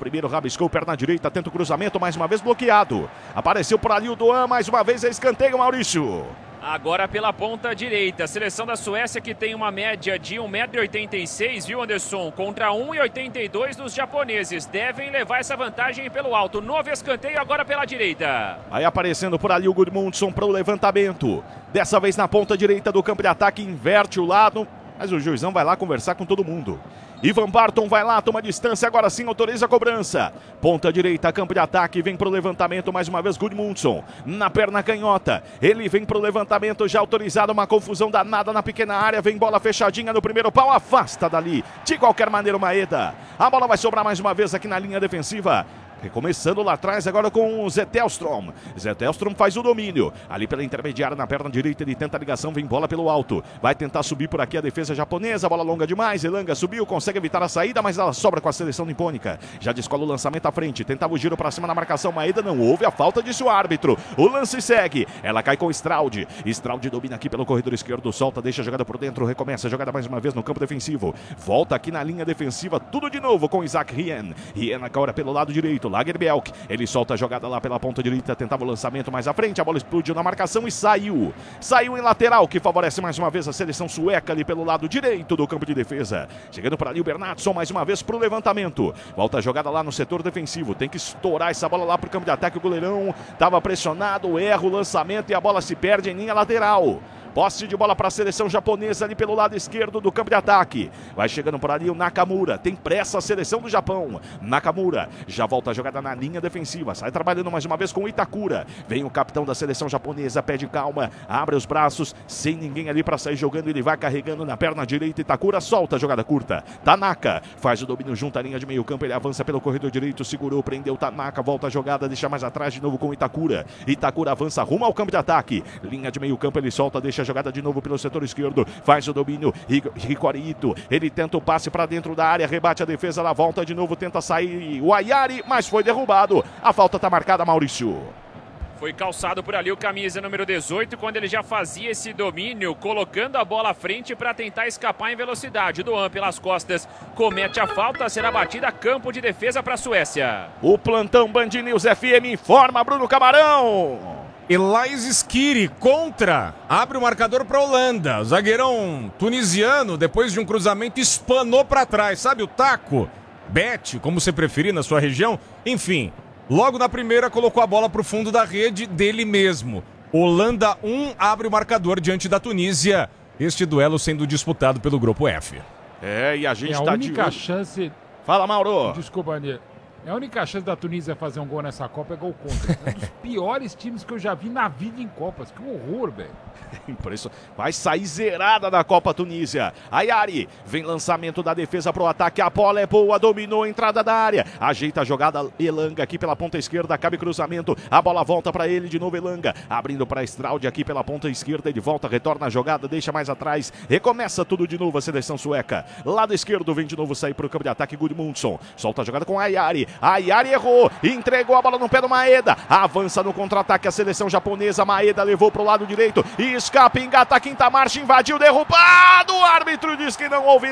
primeiro, rabiscou perna direita, tenta o cruzamento, mais uma vez bloqueado. Apareceu por ali o Doan, mais uma vez é escanteio, Maurício. Agora pela ponta direita, a seleção da Suécia que tem uma média de 1,86 m, viu, Anderson? Contra 1,82 m dos japoneses. Devem levar essa vantagem pelo alto. Novo escanteio agora pela direita. Vai aparecendo por ali o Gudmundsson para o levantamento. Dessa vez na ponta direita do campo de ataque, inverte o lado. Mas o juizão vai lá conversar com todo mundo. Ivan Barton vai lá, toma distância, agora sim autoriza a cobrança. Ponta direita, campo de ataque, vem pro levantamento, mais uma vez Gudmundsson. Na perna canhota, ele vem pro levantamento, já autorizado, uma confusão danada na pequena área. Vem bola fechadinha no primeiro pau, afasta dali. De qualquer maneira o Maeda. A bola vai sobrar mais uma vez aqui na linha defensiva. Recomeçando lá atrás agora com o Zetterstrom. Zetterstrom faz o domínio. Ali pela intermediária na perna direita ele tenta a ligação, vem bola pelo alto. Vai tentar subir por aqui a defesa japonesa. Bola longa demais. Elanga subiu, consegue evitar a saída, mas ela sobra com a seleção nipônica. Já descola o lançamento à frente. Tentava o giro para cima na marcação. Maeda não houve a falta, disse o árbitro. O lance segue. Ela cai com o Straud. Straud domina aqui pelo corredor esquerdo. Solta, deixa a jogada por dentro. Recomeça a jogada mais uma vez no campo defensivo. Volta aqui na linha defensiva. Tudo de novo com Isaac Rien. Rien agora pelo lado direito. Lagerbielke, ele solta a jogada lá pela ponta direita, tentava o lançamento mais à frente, a bola explodiu na marcação e saiu. Saiu em lateral, que favorece mais uma vez a seleção sueca ali pelo lado direito do campo de defesa. Chegando para ali o Bernardsson mais uma vez para o levantamento. Volta a jogada lá no setor defensivo, tem que estourar essa bola lá para o campo de ataque. O goleirão estava pressionado, erra o lançamento e a bola se perde em linha lateral. Posse de bola para a seleção japonesa ali pelo lado esquerdo do campo de ataque. Vai chegando por ali o Nakamura. Tem pressa a seleção do Japão. Nakamura já volta a jogada na linha defensiva. Sai trabalhando mais uma vez com o Itakura. Vem o capitão da seleção japonesa. Pede calma. Abre os braços. Sem ninguém ali para sair jogando. Ele vai carregando na perna direita. Itakura solta a jogada curta. Tanaka faz o domínio junto à linha de meio campo. Ele avança pelo corredor direito. Segurou, prendeu Tanaka. Volta a jogada. Deixa mais atrás de novo com o Itakura. Itakura avança rumo ao campo de ataque. Linha de meio campo. Ele solta. Deixa a jogada de novo pelo setor esquerdo, faz o domínio, Ricorito, ele tenta o passe para dentro da área, rebate a defesa, ela volta de novo, tenta sair o Ayari, mas foi derrubado. A falta está marcada, Maurício. Foi calçado por ali o camisa número 18, quando ele já fazia esse domínio, colocando a bola à frente para tentar escapar em velocidade. Doan pelas costas comete a falta, será batida, campo de defesa para a Suécia. O plantão Band News FM informa, Bruno Camarão. Elais Skiri contra, abre o marcador para a Holanda. O zagueirão tunisiano, depois de um cruzamento, espanou para trás. Sabe o taco? Bet, como você preferir na sua região. Enfim, logo na primeira colocou a bola para o fundo da rede dele mesmo. Holanda 1 abre o marcador diante da Tunísia. Este duelo sendo disputado pelo grupo F. E a gente tá de... A única chance... Fala, Mauro. Desculpa, Ania. A única chance da Tunísia fazer um gol nessa Copa é gol contra. Um dos piores times que eu já vi na vida em Copas. Que horror, velho. Impressionante. Vai sair zerada da Copa Tunísia. Ayari, vem lançamento da defesa pro ataque. A bola é boa, dominou a entrada da área. Ajeita a jogada, Elanga aqui pela ponta esquerda. Cabe cruzamento. A bola volta para ele de novo, Elanga. Abrindo para Straud aqui pela ponta esquerda. Ele volta, retorna a jogada, deixa mais atrás. Recomeça tudo de novo a seleção sueca. Lado esquerdo vem de novo sair pro campo de ataque. Gudmundsson solta a jogada com Ayari. Ayari errou, entregou a bola no pé do Maeda, avança no contra-ataque a seleção japonesa. Maeda levou pro lado direito e escapa, engata a quinta marcha, invadiu, derrubado. O árbitro diz que não houve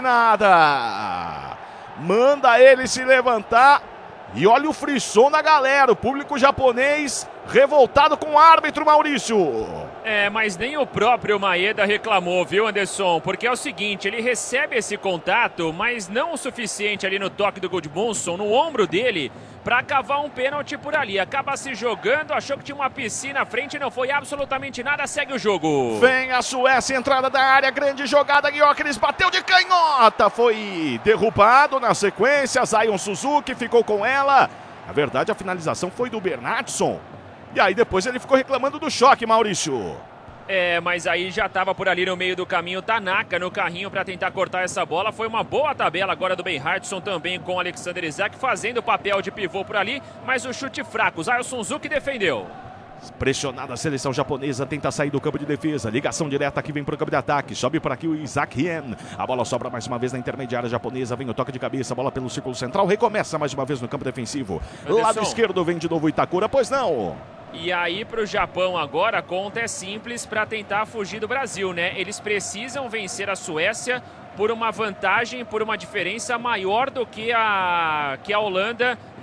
nada, manda ele se levantar. E olha o frisson na galera, o público japonês revoltado com o árbitro, Maurício. Mas nem o próprio Maeda reclamou, viu, Anderson? Porque é o seguinte, ele recebe esse contato, mas não o suficiente ali no toque do Gudmundsson, no ombro dele, para cavar um pênalti por ali. Acaba se jogando, achou que tinha uma piscina à frente, não foi absolutamente nada, segue o jogo. Vem a Suécia, entrada da área, grande jogada, Gyökeres bateu de canhota, foi derrubado na sequência, Zion Suzuki ficou com ela. Na verdade, a finalização foi do Bernardsson. E aí depois ele ficou reclamando do choque, Maurício. Mas aí já estava por ali no meio do caminho Tanaka no carrinho para tentar cortar essa bola. Foi uma boa tabela agora do Bernardsson também com o Alexander Isak fazendo o papel de pivô por ali, mas o chute fraco. Zion Suzuki defendeu. Pressionada a seleção japonesa, tenta sair do campo de defesa. Ligação direta aqui, vem para o campo de ataque. Sobe por aqui o Isaac Rien. A bola sobra mais uma vez na intermediária japonesa. Vem o toque de cabeça, bola pelo círculo central. Recomeça mais uma vez no campo defensivo. Anderson. Lado esquerdo vem de novo o Itakura, pois não. E aí para o Japão agora a conta é simples para tentar fugir do Brasil, né? Eles precisam vencer a Suécia por uma vantagem, por uma diferença maior do que a Holanda